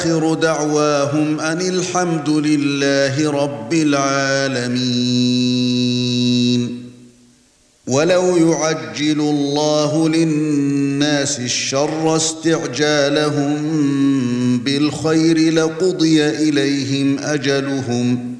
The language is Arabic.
آخر دعواهم أن الحمد لله رب العالمين. ولو يعجل الله للناس الشر استعجالهم بالخير لقضي إليهم أجلهم